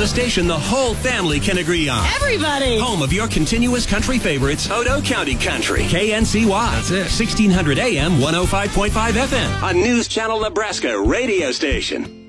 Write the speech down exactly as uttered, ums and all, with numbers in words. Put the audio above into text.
the station the whole family can agree on. Everybody! Home of your continuous country favorites, Odo County Country. K N C Y. That's it. sixteen hundred A M, one oh five point five F M. A News Channel Nebraska radio station.